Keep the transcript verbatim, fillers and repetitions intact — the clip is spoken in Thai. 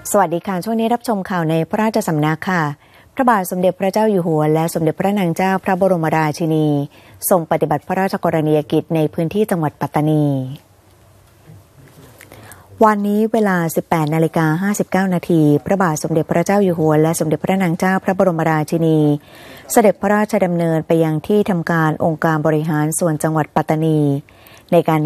สวัสดีค่ะช่วงนี้รับชมข่าวในพระราชสำนักค่ะพระบาทสมเด็จพระเจ้าอยู่หัวและสมเด็จพระนางเจ้าพระบรมราชินีทรงปฏิบัติพระราชกรณียกิจในพื้นที่จังหวัดปัตตานีวันนี้เวลา สิบแปดนาฬิกาห้าสิบเก้านาทีพระบาทสมเด็จพระเจ้าอยู่หัวและสมเด็จพระนางเจ้าพระบรมราชินีเสด็จพระราชดำเนินไปยังที่ทำการองค์การบริหารส่วนจังหวัดปัตตานีในการ